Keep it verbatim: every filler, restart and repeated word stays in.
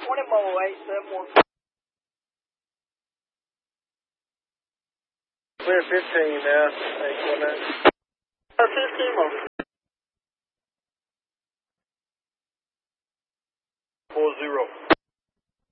twenty mobile eight seven one. Clear fifteen now, eight one nine. Uh, fifteen mobile. Four zero.